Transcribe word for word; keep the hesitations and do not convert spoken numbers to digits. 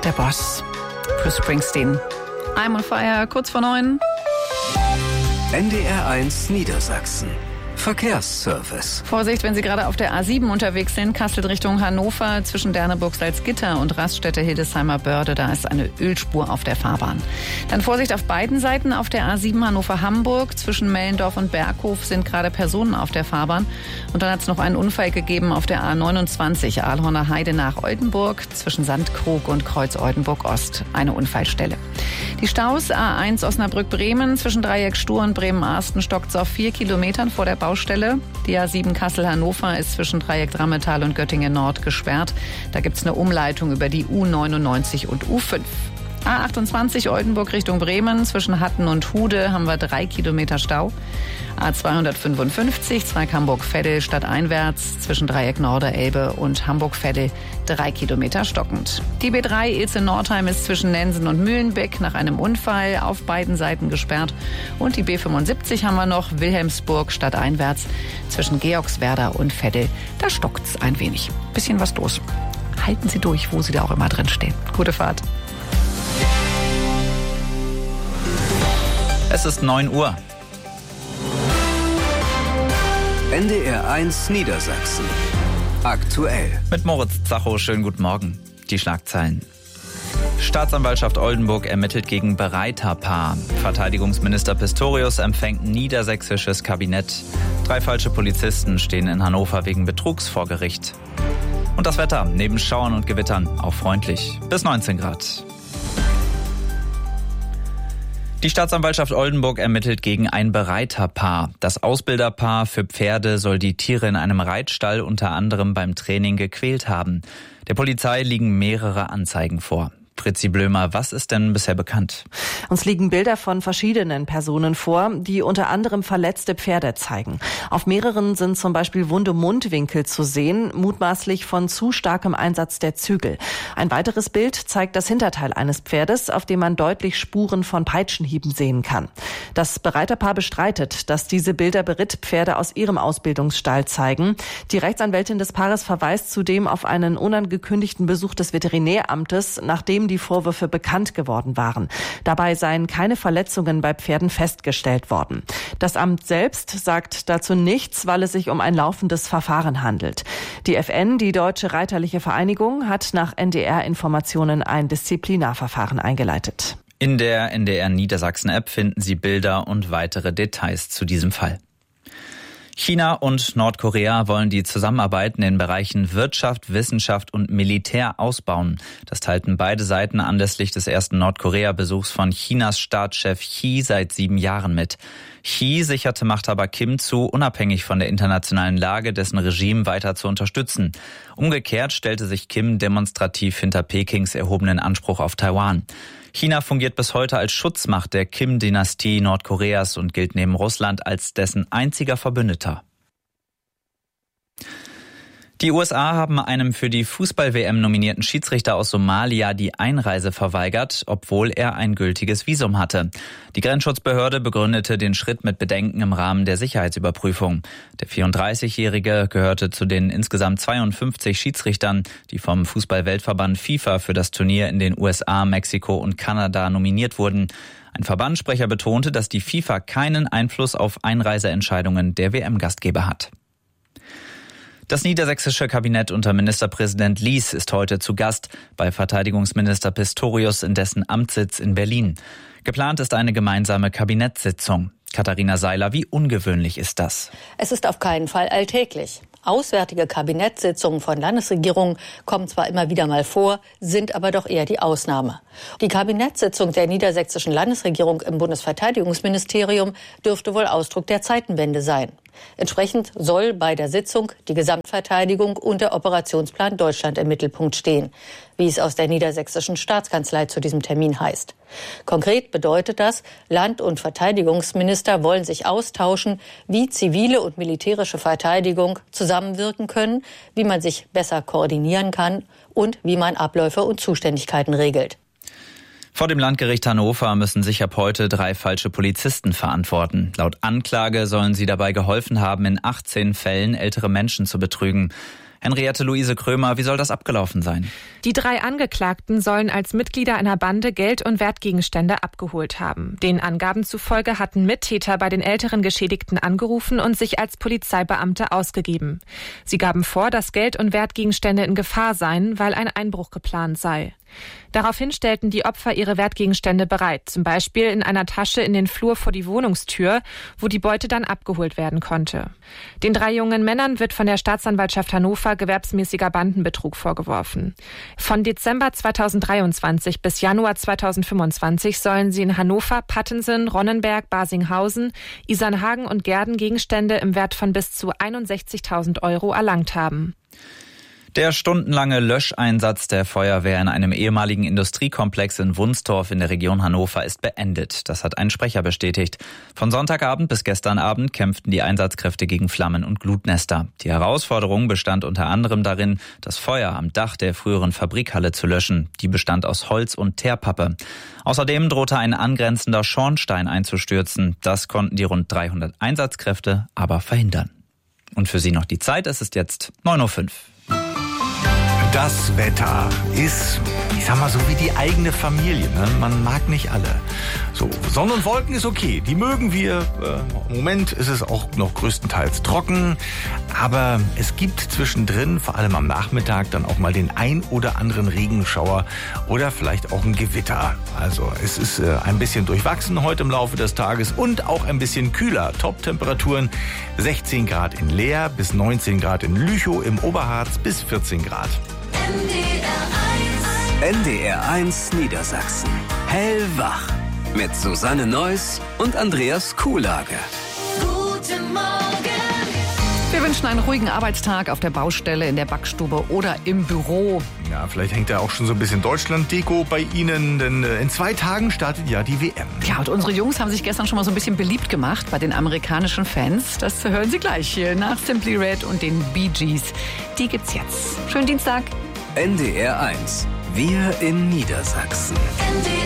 der Boss. Bruce Springsteen. I'm on fire, kurz vor neun. N D R eins Niedersachsen. Verkehrsservice. Vorsicht, wenn Sie gerade auf der A sieben unterwegs sind, Kassel Richtung Hannover, zwischen Derneburg-Salzgitter und Raststätte Hildesheimer Börde, da ist eine Ölspur auf der Fahrbahn. Dann Vorsicht auf beiden Seiten auf der A sieben Hannover-Hamburg, zwischen Mellendorf und Berghof sind gerade Personen auf der Fahrbahn. Und dann hat es noch einen Unfall gegeben auf der A neunundzwanzig Ahlhorner Heide nach Oldenburg, zwischen Sandkrug und Kreuz Oldenburg-Ost, eine Unfallstelle. Die Staus A eins Osnabrück-Bremen, zwischen Dreieck Stur und Bremen-Arsten stockt es auf vier Kilometern vor der Baustelle. Die A sieben Kassel-Hannover ist zwischen Dreieck Drammetal und Göttingen Nord gesperrt. Da gibt es eine Umleitung über die U neunundneunzig und U fünf. A achtundzwanzig Oldenburg Richtung Bremen, zwischen Hatten und Hude haben wir drei Kilometer Stau. A zweihundertfünfundfünfzig Zweig-Hamburg-Veddel stadteinwärts, zwischen Dreieck Norderelbe und Hamburg-Veddel drei Kilometer stockend. Die B drei Ilze-Nordheim ist zwischen Nensen und Mühlenbeck nach einem Unfall auf beiden Seiten gesperrt. Und die B fünfundsiebzig haben wir noch, Wilhelmsburg stadteinwärts, zwischen Georgswerda und Veddel. Da stockt's ein wenig. Bisschen was los. Halten Sie durch, wo Sie da auch immer drin stehen. Gute Fahrt. Es ist neun Uhr. N D R eins Niedersachsen. Aktuell. Mit Moritz Zacho, schönen guten Morgen. Die Schlagzeilen. Staatsanwaltschaft Oldenburg ermittelt gegen Bereiterpaar. Verteidigungsminister Pistorius empfängt niedersächsisches Kabinett. Drei falsche Polizisten stehen in Hannover wegen Betrugs vor Gericht. Und das Wetter, neben Schauern und Gewittern, auch freundlich. Bis neunzehn Grad. Die Staatsanwaltschaft Oldenburg ermittelt gegen ein Bereiterpaar. Das Ausbilderpaar für Pferde soll die Tiere in einem Reitstall unter anderem beim Training gequält haben. Der Polizei liegen mehrere Anzeigen vor. Fritzi Blömer, was ist denn bisher bekannt? Uns liegen Bilder von verschiedenen Personen vor, die unter anderem verletzte Pferde zeigen. Auf mehreren sind zum Beispiel wunde Mundwinkel zu sehen, mutmaßlich von zu starkem Einsatz der Zügel. Ein weiteres Bild zeigt das Hinterteil eines Pferdes, auf dem man deutlich Spuren von Peitschenhieben sehen kann. Das Bereiterpaar bestreitet, dass diese Bilder Berittpferde aus ihrem Ausbildungsstall zeigen. Die Rechtsanwältin des Paares verweist zudem auf einen unangekündigten Besuch des Veterinäramtes, nachdem die Vorwürfe bekannt geworden waren. Dabei seien keine Verletzungen bei Pferden festgestellt worden. Das Amt selbst sagt dazu nichts, weil es sich um ein laufendes Verfahren handelt. Die F N, die Deutsche Reiterliche Vereinigung, hat nach N D R-Informationen ein Disziplinarverfahren eingeleitet. In der N D R Niedersachsen-App finden Sie Bilder und weitere Details zu diesem Fall. China und Nordkorea wollen die Zusammenarbeit in den Bereichen Wirtschaft, Wissenschaft und Militär ausbauen. Das teilten beide Seiten anlässlich des ersten Nordkorea-Besuchs von Chinas Staatschef Xi seit sieben Jahren mit. Xi sicherte Machthaber Kim zu, unabhängig von der internationalen Lage dessen Regime weiter zu unterstützen. Umgekehrt stellte sich Kim demonstrativ hinter Pekings erhobenen Anspruch auf Taiwan. China fungiert bis heute als Schutzmacht der Kim-Dynastie Nordkoreas und gilt neben Russland als dessen einziger Verbündeter. Die U S A haben einem für die Fußball-W M nominierten Schiedsrichter aus Somalia die Einreise verweigert, obwohl er ein gültiges Visum hatte. Die Grenzschutzbehörde begründete den Schritt mit Bedenken im Rahmen der Sicherheitsüberprüfung. Der vierunddreißigjährige gehörte zu den insgesamt zweiundfünfzig Schiedsrichtern, die vom Fußball-Weltverband FIFA für das Turnier in den U S A, Mexiko und Kanada nominiert wurden. Ein Verbandssprecher betonte, dass die FIFA keinen Einfluss auf Einreiseentscheidungen der W M-Gastgeber hat. Das niedersächsische Kabinett unter Ministerpräsident Lies ist heute zu Gast bei Verteidigungsminister Pistorius in dessen Amtssitz in Berlin. Geplant ist eine gemeinsame Kabinettssitzung. Katharina Seiler, wie ungewöhnlich ist das? Es ist auf keinen Fall alltäglich. Auswärtige Kabinettssitzungen von Landesregierungen kommen zwar immer wieder mal vor, sind aber doch eher die Ausnahme. Die Kabinettssitzung der niedersächsischen Landesregierung im Bundesverteidigungsministerium dürfte wohl Ausdruck der Zeitenwende sein. Entsprechend soll bei der Sitzung die Gesamtverteidigung und der Operationsplan Deutschland im Mittelpunkt stehen, wie es aus der niedersächsischen Staatskanzlei zu diesem Termin heißt. Konkret bedeutet das, Land- und Verteidigungsminister wollen sich austauschen, wie zivile und militärische Verteidigung zusammenwirken können, wie man sich besser koordinieren kann und wie man Abläufe und Zuständigkeiten regelt. Vor dem Landgericht Hannover müssen sich ab heute drei falsche Polizisten verantworten. Laut Anklage sollen sie dabei geholfen haben, in achtzehn Fällen ältere Menschen zu betrügen. Henriette Luise Krömer, wie soll das abgelaufen sein? Die drei Angeklagten sollen als Mitglieder einer Bande Geld und Wertgegenstände abgeholt haben. Den Angaben zufolge hatten Mittäter bei den älteren Geschädigten angerufen und sich als Polizeibeamte ausgegeben. Sie gaben vor, dass Geld und Wertgegenstände in Gefahr seien, weil ein Einbruch geplant sei. Daraufhin stellten die Opfer ihre Wertgegenstände bereit, zum Beispiel in einer Tasche in den Flur vor die Wohnungstür, wo die Beute dann abgeholt werden konnte. Den drei jungen Männern wird von der Staatsanwaltschaft Hannover gewerbsmäßiger Bandenbetrug vorgeworfen. Von Dezember zweitausenddreiundzwanzig bis Januar zweitausendfünfundzwanzig sollen sie in Hannover, Pattensen, Ronnenberg, Basinghausen, Isernhagen und Gehrden Gegenstände im Wert von bis zu einundsechzigtausend Euro erlangt haben. Der stundenlange Löscheinsatz der Feuerwehr in einem ehemaligen Industriekomplex in Wunstorf in der Region Hannover ist beendet. Das hat ein Sprecher bestätigt. Von Sonntagabend bis gestern Abend kämpften die Einsatzkräfte gegen Flammen und Glutnester. Die Herausforderung bestand unter anderem darin, das Feuer am Dach der früheren Fabrikhalle zu löschen. Die bestand aus Holz und Teerpappe. Außerdem drohte ein angrenzender Schornstein einzustürzen. Das konnten die rund dreihundert Einsatzkräfte aber verhindern. Und für Sie noch die Zeit, es ist jetzt neun Uhr fünf. Das Wetter ist, ich sag mal, so wie die eigene Familie. Ne? Man mag nicht alle. So, Sonne und Wolken ist okay, die mögen wir. Äh, Im Moment ist es auch noch größtenteils trocken. Aber es gibt zwischendrin, vor allem am Nachmittag, dann auch mal den ein oder anderen Regenschauer oder vielleicht auch ein Gewitter. Also es ist äh, ein bisschen durchwachsen heute im Laufe des Tages und auch ein bisschen kühler. Top-Temperaturen sechzehn Grad in Leer bis neunzehn Grad in Lüchow, im Oberharz bis vierzehn Grad. N D R eins Niedersachsen. Hellwach. Mit Susanne Neuss und Andreas Kuhlage. Guten Morgen. Wir wünschen einen ruhigen Arbeitstag auf der Baustelle, in der Backstube oder im Büro. Ja, vielleicht hängt da auch schon so ein bisschen Deutschland-Deko bei Ihnen, denn in zwei Tagen startet ja die W M. Ja, und unsere Jungs haben sich gestern schon mal so ein bisschen beliebt gemacht bei den amerikanischen Fans. Das hören Sie gleich hier nach Simply Red und den Bee Gees. Die gibt's jetzt. Schönen Dienstag. N D R eins. Wir in Niedersachsen. N D R